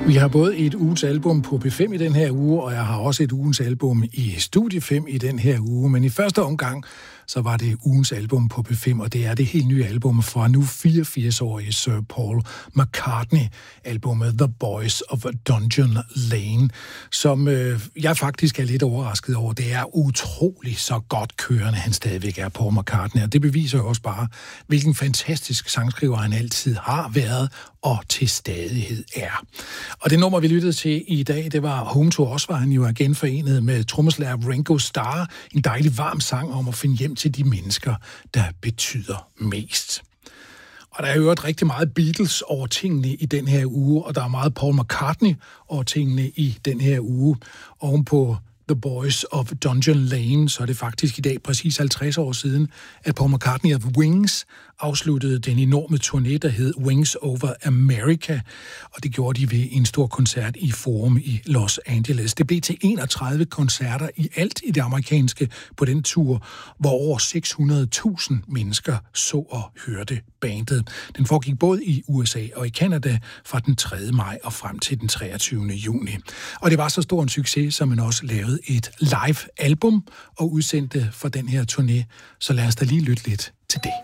Vi har både et ugens album på P5 i den her uge, og jeg har også et ugens album i Studie 5 i den her uge. Men i første omgang, så var det ugens album på P5, og det er det helt nye album fra nu 84-årige Sir Paul McCartney, albumet The Boys of Dungeon Lane, som jeg faktisk er lidt overrasket over. Det er utrolig så godt kørende, han stadigvæk er, Paul McCartney, og det beviser jo også bare, hvilken fantastisk sangskriver han altid har været og til stadighed er. Og det nummer, vi lyttede til i dag, det var Home to Us, var han jo igen forenet med trommeslager Ringo Starr. En dejlig varm sang om at finde hjem til de mennesker, der betyder mest. Og der er jo også rigtig meget Beatles over tingene i den her uge, og der er meget Paul McCartney over tingene i den her uge. Ovenpå The Boys of Dungeon Lane, så er det faktisk i dag præcis 50 år siden, at Paul McCartney of Wings afsluttede den enorme turné, der hed Wings Over America, og det gjorde de ved en stor koncert i Forum i Los Angeles. Det blev til 31 koncerter i alt i det amerikanske på den tur, hvor over 600.000 mennesker så og hørte bandet. Den foregik både i USA og i Canada fra den 3. maj og frem til den 23. juni. Og det var så stor en succes, som man også lavede et live album og udsendte for den her turné. Så lad os da lige lytte lidt til det.